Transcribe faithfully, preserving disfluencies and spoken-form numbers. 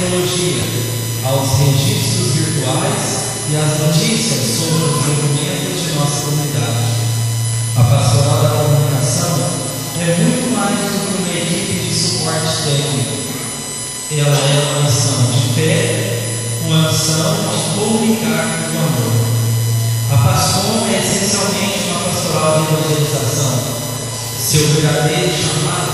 tecnologia, aos registros virtuais e às notícias sobre os movimentos de nossa comunidade. A pastoral da comunicação é muito mais do que uma equipe de suporte técnico. Ela é uma missão de fé, uma missão de comunicar com amor. A Pascom é essencialmente uma pastoral de evangelização. Seu verdadeiro chamado